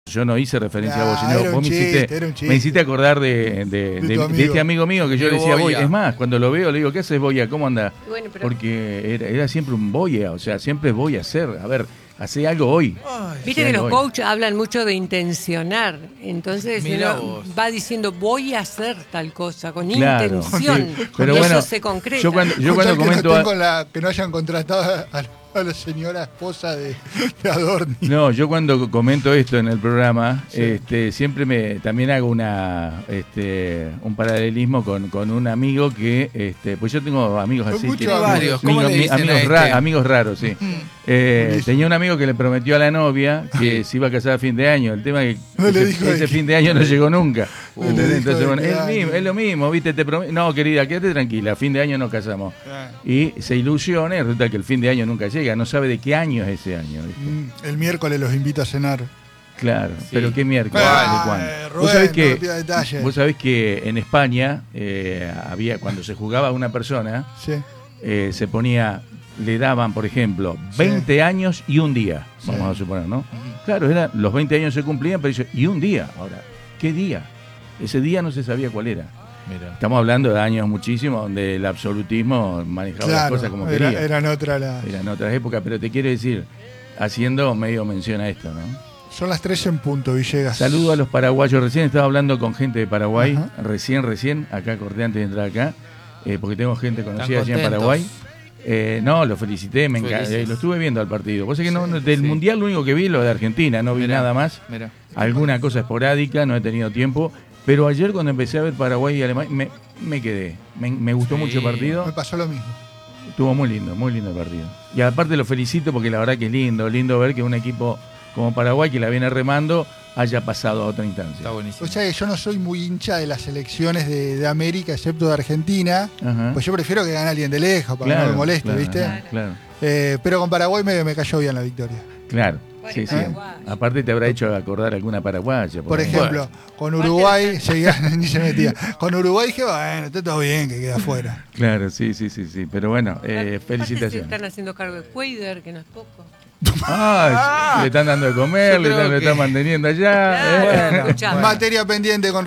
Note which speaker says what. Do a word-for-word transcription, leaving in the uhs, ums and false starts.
Speaker 1: Yo no hice referencia
Speaker 2: nah,
Speaker 1: a vos, sino vos me hiciste, me hiciste acordar de, de, de, de, de este amigo mío que yo le decía Boya. Es más, cuando lo veo le digo, ¿qué haces, Boya? ¿Cómo anda? Bueno, pero... Porque era, era siempre un Boya, o sea, siempre voy a hacer. A ver, hacé algo hoy.
Speaker 3: Ay, Viste que los coaches hablan mucho de intencionar. Entonces uno va diciendo, voy a hacer tal cosa, con claro, intención.
Speaker 1: Sí. Pero y bueno,
Speaker 3: eso se concreta.
Speaker 1: Yo cuando, yo cuando
Speaker 2: que
Speaker 1: comento...
Speaker 2: No a... con la, que no hayan contratado a, a la señora esposa de, de Adorni.
Speaker 1: No, yo cuando comento esto en el programa, sí. este, siempre me también hago una este, un paralelismo con, con un amigo que, este, pues yo tengo amigos así,
Speaker 2: muchos
Speaker 1: que,
Speaker 2: varios,
Speaker 1: amigos, amigos, amigos,
Speaker 2: este?
Speaker 1: ra, amigos raros, sí. eh, tenía un amigo que le prometió a la novia que se iba a casar a fin de año. El tema es que no ese, ese fin de año no llegó nunca. No Entonces, bueno, es, mismo, es lo mismo, viste, te promet... No, querida, quédate tranquila, a fin de año nos casamos. Ah. Y se ilusiona y resulta que el fin de año nunca llega, no sabe de qué año es ese año. ¿Viste?
Speaker 2: El miércoles los invito a cenar.
Speaker 1: Claro, sí. Pero ¿qué miércoles? Ah, ¿De cuándo? Eh, Rubén, ¿Vos sabés que, no vos sabés que en España eh, había cuando se jugaba a una persona, sí. eh, se ponía, le daban, por ejemplo, veinte sí. años y un día, vamos sí. a suponer, ¿no? Uh-huh. Claro, era, los veinte años se cumplían, pero dice, y un día. Ahora, ¿qué día? Ese día no se sabía cuál era. Mira. Estamos hablando de años muchísimos donde el absolutismo manejaba claro, las cosas como
Speaker 2: era,
Speaker 1: quería.
Speaker 2: Eran otra la...
Speaker 1: Eran otras épocas, pero te quiero decir, haciendo medio mención a esto, ¿no?
Speaker 2: Son las tres en punto, Villegas.
Speaker 1: Saludo a los paraguayos. Recién estaba hablando con gente de Paraguay, ajá. recién, recién, acá corté antes de entrar acá, eh, porque tengo gente conocida allá en Paraguay. Eh, no, lo felicité, me encanta, eh, lo estuve viendo al partido. Vos sabés que no, sí, del sí. Mundial lo único que vi es lo de Argentina, no vi mirá, nada más. Mirá. Alguna cosa esporádica, no he tenido tiempo. Pero ayer cuando empecé a ver Paraguay y Alemania, me, me quedé. Me, me gustó sí. mucho el partido.
Speaker 2: Me pasó lo mismo.
Speaker 1: Estuvo muy lindo, muy lindo el partido. Y aparte lo felicito porque la verdad que es lindo, lindo ver que un equipo como Paraguay, que la viene remando, haya pasado a otra instancia.
Speaker 2: Está buenísimo. O sea que yo no soy muy hincha de las selecciones de, de América, excepto de Argentina. Ajá. Pues yo prefiero que gane alguien de lejos, para claro, que no me moleste, claro, ¿viste? Claro. claro. Eh, pero con Paraguay me, me cayó bien la victoria.
Speaker 1: Claro. Sí, sí. Aparte te habrá hecho acordar alguna paraguaya.
Speaker 2: Por, por ejemplo, con Uruguay seguía, ni se metía. Con Uruguay dije, bueno, está todo bien que queda afuera.
Speaker 1: Claro, sí, sí, sí, sí. Pero bueno, eh, felicitaciones.
Speaker 3: Se están haciendo cargo de Cuader, que no es poco.
Speaker 1: Ah, ah, le están dando de comer, le están, le están manteniendo allá.
Speaker 2: Claro, eh. Bueno. Materia pendiente con